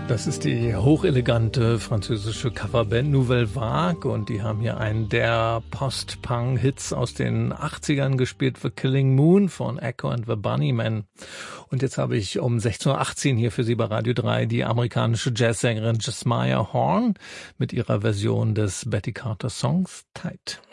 Das ist die hochelegante französische Coverband Nouvelle Vague und die haben hier einen der Post-Punk-Hits aus den 80ern gespielt, The Killing Moon von Echo and the Bunnymen. Und jetzt habe ich um 16.18 Uhr hier für Sie bei Radio 3 die amerikanische Jazzsängerin Jesmia Horn mit ihrer Version des Betty Carter Songs Tight.